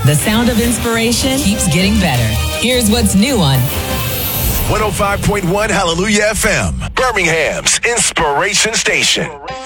The sound of inspiration keeps getting better. Here's what's new on 105.1 Hallelujah FM, Birmingham's Inspiration Station.